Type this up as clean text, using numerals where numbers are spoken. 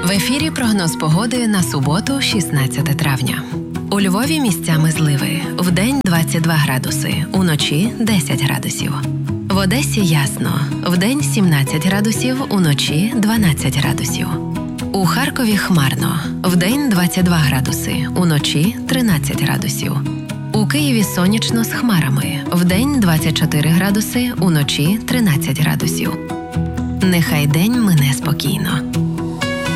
В ефірі прогноз погоди на суботу, 16 травня. У Львові місцями зливи. Вдень 22 градуси, уночі 10 градусів. В Одесі ясно. Вдень 17 градусів, уночі 12 градусів. У Харкові хмарно. Вдень 22 градуси, уночі 13 градусів. У Києві сонячно з хмарами. Вдень 24 градуси, уночі 13 градусів. Нехай день мине спокійно.